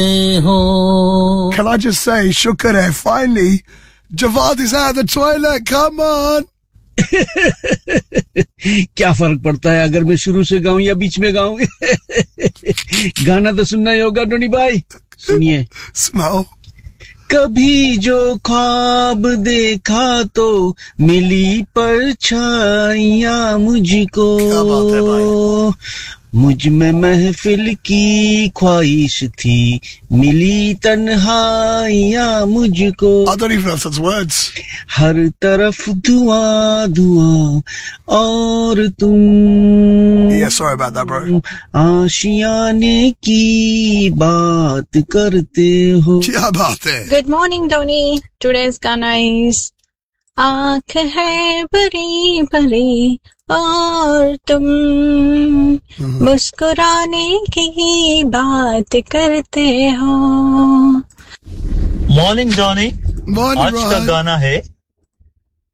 Can I just say, शुक्र है, finally, Javad is out of the toilet, come on! क्या फर्क पड़ता है अगर मैं शुरू से गाऊं या बीच में गाऊं? गाना तो सुनना ही होगा टोनी भाई, सुनिए। सुनाओ। कभी जो ख्वाब देखा तो मिली परछाइयां मुझको, क्या बात है भाई? मुझ में महफिल की ख्वाहिश थी, मिली तन्हाइयां मुझको। I don't even know such words. हर तरफ धुआं धुआं और तुम। Yeah, sorry about that, bro. आशियाने की बात करते हो। क्या बात है? Good morning, Tony. Today's Gana is आँख है बड़ी बड़ी और तुम मुस्कुराने की बात करते हो। Morning Johnny. Morning, आज का Rohan. गाना है